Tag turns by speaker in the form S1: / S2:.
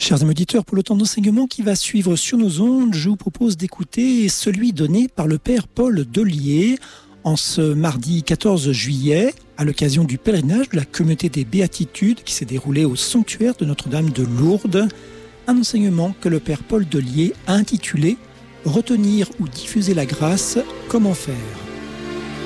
S1: Chers amis auditeurs, pour le temps d'enseignement qui va suivre sur nos ondes, je vous propose d'écouter celui donné par le Père Paul Dollier en ce mardi 14 juillet, à l'occasion du pèlerinage de la communauté des Béatitudes qui s'est déroulé au sanctuaire de Notre-Dame de Lourdes. Un enseignement que le Père Paul Dollier a intitulé « Retenir ou diffuser la grâce, comment faire ?»